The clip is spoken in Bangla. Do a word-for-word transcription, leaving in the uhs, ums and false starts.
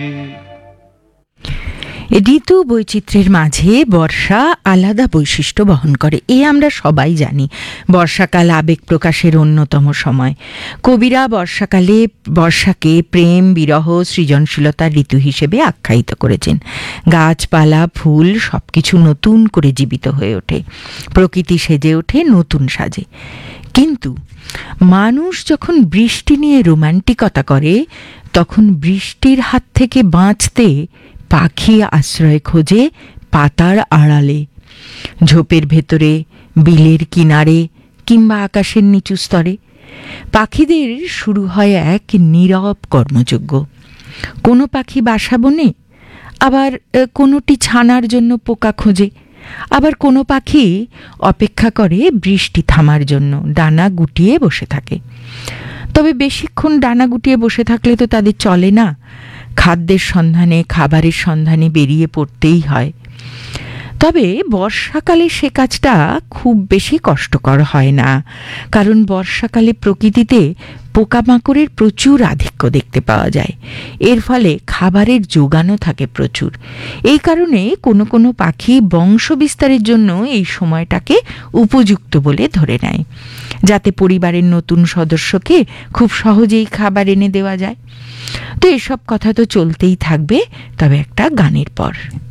ঋতু বৈচিত্র্যের মাঝে বর্ষা আলাদা বৈশিষ্ট্য বহন করে, এ আমরা সবাই জানি। বর্ষাকাল আবেগ প্রকাশের অন্যতম সময়। কবিরা বর্ষাকালে বর্ষাকে প্রেম, বিরহ, সৃজনশীলতার ঋতু হিসেবে আখ্যায়িত করেছেন। গাছপালা, ফুল সবকিছু নতুন করে জীবিত হয়ে ওঠে, প্রকৃতি সেজে ওঠে নতুন সাজে। কিন্তু মানুষ যখন বৃষ্টি নিয়ে রোমান্টিকতা করে, তখন বৃষ্টির হাত থেকে বাঁচতে পাখি আশ্রয় খোঁজে পাতার আড়ালে, ঝোপের ভেতরে, বিলের কিনারে কিংবা আকাশের নিচু স্তরে। পাখিদের শুরু হয় এক নীরব কর্মযজ্ঞ। কোনো পাখি বাসা বনে, আবার কোনোটি ছানার জন্য পোকা খোঁজে, আবার কোনো পাখি অপেক্ষা করে বৃষ্টি থামার জন্য, ডানা গুটিয়ে বসে থাকে। তবে বেশিক্ষণ ডানা গুটিয়ে বসে থাকলে তো তাদের চলে না, খাদ্যের সন্ধানে, খাবারের সন্ধানে বেরিয়ে পড়তেই হয়। তবে বর্ষাকালে সে কাজটা খুব বেশি কষ্টকর হয় না, কারণ বর্ষাকালে প্রকৃতিতে পোকামাকড়ের প্রচুর আধিক্য দেখতে পাওয়া যায়। এর ফলে খাবারের যোগানও থাকে প্রচুর। এই কারণে কোনো কোনো পাখি বংশ বিস্তারের জন্য এই সময়টাকে উপযুক্ত বলে ধরে নেয়, যাতে পরিবারের নতুন সদস্যকে খুব সহজেই খাবার এনে দেওয়া যায়। তো এসব কথা তো চলতেই থাকবে, তবে একটা গানের পর।